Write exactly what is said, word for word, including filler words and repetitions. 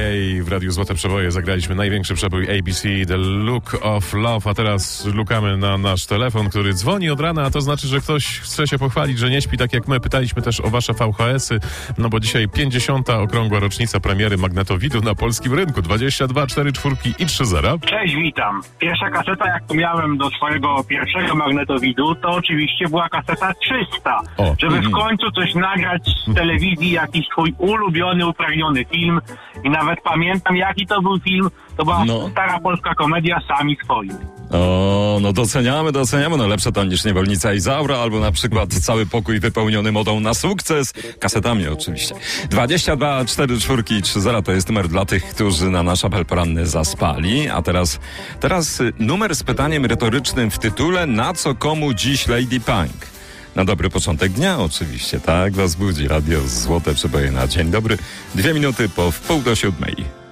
W Radiu Złote Przeboje zagraliśmy największy przebój A B C, The Look of Love, a teraz lukamy na nasz telefon, który dzwoni od rana, a to znaczy, że ktoś chce się pochwalić, że nie śpi tak jak my. Pytaliśmy też o wasze V H S y, no bo dzisiaj pięćdziesiąta okrągła rocznica premiery magnetowidu na polskim rynku. dwadzieścia dwa, cztery czwórki i trzy zera. Cześć, witam. Pierwsza kaseta, jaką miałem do swojego pierwszego magnetowidu, to oczywiście była kaseta trzysta. O. Żeby Mm. w końcu coś nagrać z telewizji, jakiś twój ulubiony, upragniony film. I nawet pamiętam, jaki to był film. To była No. stara polska komedia Sami Swoi. O, no doceniamy, doceniamy. No lepsze tam niż Niewolnica Izaura, albo na przykład Cały pokój wypełniony modą na sukces. Kasetami oczywiście. dwadzieścia dwa, cztery czwórki i trzy zera to jest numer dla tych, którzy na nasz apel poranny zaspali. A teraz, teraz y, numer z pytaniem retorycznym w tytule: na co komu dziś Lady Punk? Na dobry początek dnia oczywiście, tak? Was budzi Radio Złote Przeboje na dzień dobry. Dwie minuty po wpół do siódmej.